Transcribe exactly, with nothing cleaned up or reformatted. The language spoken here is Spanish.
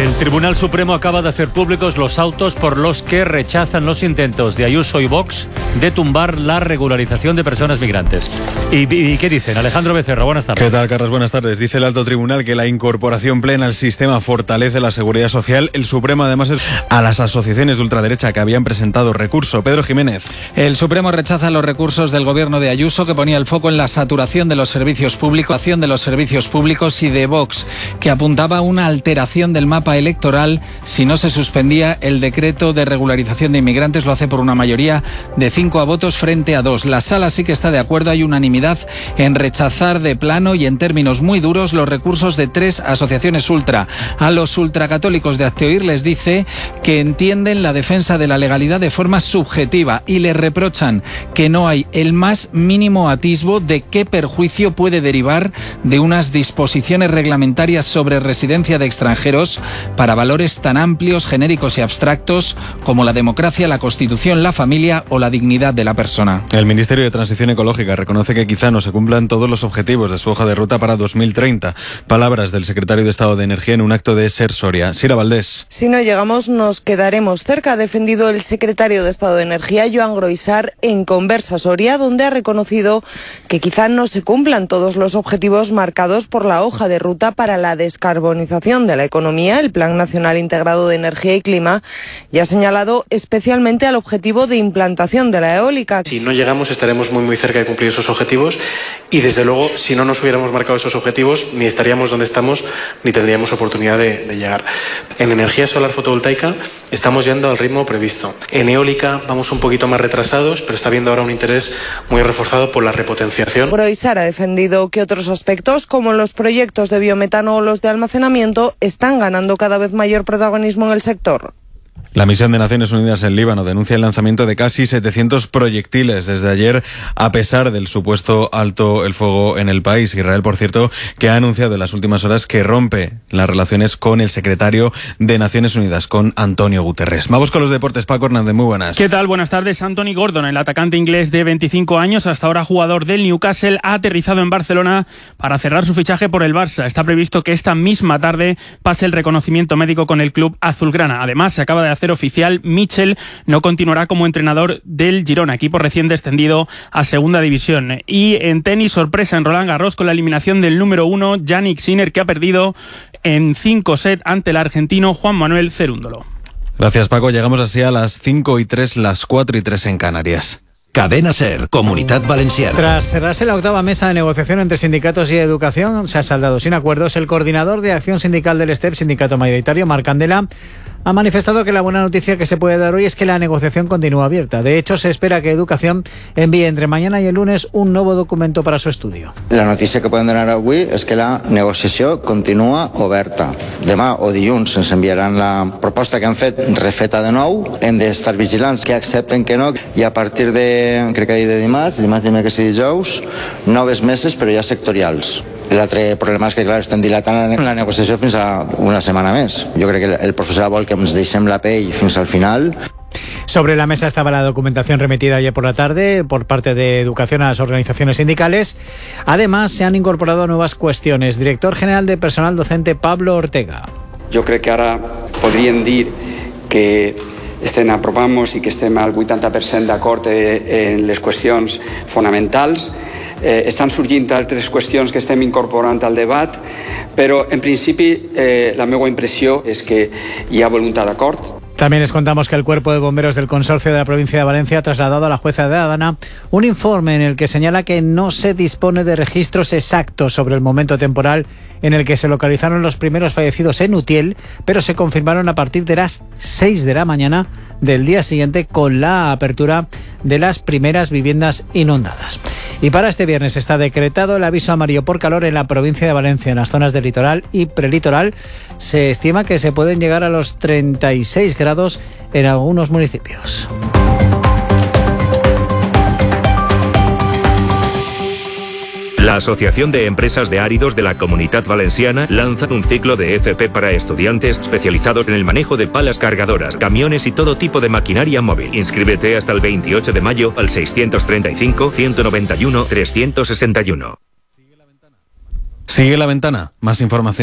El Tribunal Supremo acaba de hacer públicos los autos por los que rechazan los intentos de Ayuso y Vox de tumbar la regularización de personas migrantes. ¿Y, y qué dicen? Alejandro Becerra, buenas tardes. ¿Qué tal, Carlos? Buenas tardes. Dice el Alto Tribunal que la incorporación plena al sistema fortalece la seguridad social. El Supremo, además, es a las asociaciones de ultraderecha que habían presentado recurso. Pedro Jiménez. El Supremo rechaza los recursos del gobierno de Ayuso, que ponía el foco en la saturación de los servicios públicos, de los servicios públicos y de Vox, que apuntaba a una alteración del mapa electoral si no se suspendía el decreto de regularización de inmigrantes. Lo hace por una mayoría de cinco a votos frente a dos. La sala sí que está de acuerdo. Hay unanimidad en rechazar de plano y en términos muy duros los recursos de tres asociaciones ultra. A los ultracatólicos de Hazte les dice que entienden la defensa de la legalidad de forma subjetiva y les reprochan que no hay el más mínimo atisbo de qué perjuicio puede derivar de unas disposiciones reglamentarias sobre residencia de extranjeros para valores tan amplios, genéricos y abstractos como la democracia, la Constitución, la familia o la dignidad de la persona. El Ministerio de Transición Ecológica reconoce que quizá no se cumplan todos los objetivos de su hoja de ruta para dos mil treinta. Palabras del secretario de Estado de Energía en un acto de Ser Soria. Sira Valdés. Si no llegamos, nos quedaremos cerca, ha defendido el secretario de Estado de Energía, Joan Groisar, en Conversa Soria, donde ha reconocido que quizá no se cumplan todos los objetivos marcados por la hoja de ruta para la descarbonización de la economía, el Plan Nacional Integrado de Energía y Clima, y ha señalado especialmente al objetivo de implantación de la eólica. Si no llegamos, estaremos muy muy cerca de cumplir esos objetivos y desde luego, si no nos hubiéramos marcado esos objetivos, ni estaríamos donde estamos, ni tendríamos oportunidad de, de llegar. En energía solar fotovoltaica estamos yendo al ritmo previsto. En eólica vamos un poquito más retrasados, pero está habiendo ahora un interés muy reforzado por la repotenciación. Groisar ha defendido que otros aspectos, como los proyectos de biometano o los de almacenamiento, están ganando cada vez mayor protagonismo en el sector. La misión de Naciones Unidas en Líbano denuncia el lanzamiento de casi setecientos proyectiles desde ayer, a pesar del supuesto alto el fuego en el país. Israel, por cierto, que ha anunciado en las últimas horas que rompe las relaciones con el secretario de Naciones Unidas, con Antonio Guterres. Vamos con los deportes. Paco Hernández, muy buenas. ¿Qué tal? Buenas tardes. Anthony Gordon, el atacante inglés de veinticinco años, hasta ahora jugador del Newcastle, ha aterrizado en Barcelona para cerrar su fichaje por el Barça. Está previsto que esta misma tarde pase el reconocimiento médico con el club azulgrana. Además, se acaba de hacer oficial, Mitchell no continuará como entrenador del Girona, equipo recién descendido a segunda división. Y en tenis, sorpresa en Roland Garros con la eliminación del número uno, Jannik Sinner, que ha perdido en cinco sets ante el argentino Juan Manuel Cerúndolo. Gracias, Paco. Llegamos así a las cinco y tres, las cuatro y tres en Canarias. Cadena Ser, Comunidad Valenciana. Tras cerrarse la octava mesa de negociación entre sindicatos y educación, se ha saldado sin acuerdos. El coordinador de Acción Sindical del STEP, sindicato mayoritario, Marc Candela, ha manifestado que la buena noticia que se puede dar hoy es que la negociación continúa abierta. De hecho, se espera que Educación envíe entre mañana y el lunes un nuevo documento para su estudio. La notícia que podem donar avui és que la negociació continua oberta. Demà o dilluns ens enviaran la proposta que han fet refeta de nou. Hem d'estar vigilants que accepten que no, i a partir de, crec que de dimarts, dimarts, dimecres i dijous, noves meses, però ja sectorials. L'altre problema és que, clar, estem dilatant la negociació fins a una setmana més. Jo crec que el professorat vol que ens deixem la pell fins al final. Sobre la mesa estaba la documentación remitida ayer por la tarde por parte de Educación a las organizaciones sindicales. Además, se han incorporado nuevas cuestiones. Director General de Personal Docente, Pablo Ortega. Jo crec que ara podríem dir que estem aprovant i que estem al vuitanta per cent d'acord en les qüestions fonamentals. Eh, estan sorgint altres qüestions que estem incorporant al debat, però en principi eh, la meva impressió és que hi ha voluntat d'acord. También les contamos que el Cuerpo de Bomberos del Consorcio de la Provincia de Valencia ha trasladado a la jueza de Adana un informe en el que señala que no se dispone de registros exactos sobre el momento temporal en el que se localizaron los primeros fallecidos en Utiel, pero se confirmaron a partir de las seis de la mañana del día siguiente con la apertura de las primeras viviendas inundadas. Y para este viernes está decretado el aviso amarillo por calor en la provincia de Valencia, en las zonas del litoral y prelitoral. Se estima que se pueden llegar a los treinta y seis grados en algunos municipios. La Asociación de Empresas de Áridos de la Comunidad Valenciana lanza un ciclo de F P para estudiantes especializados en el manejo de palas cargadoras, camiones y todo tipo de maquinaria móvil. Inscríbete hasta el veintiocho de mayo al seiscientos treinta y cinco, ciento noventa y uno, trescientos sesenta y uno. Sigue la ventana. Más información.